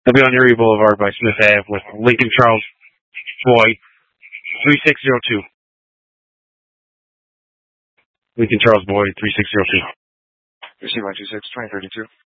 I'll be on Erie Boulevard by Smith Ave with Lincoln Charles Boyd, 3602. Lincoln Charles Boyd, 3602. Receive 126, 2032.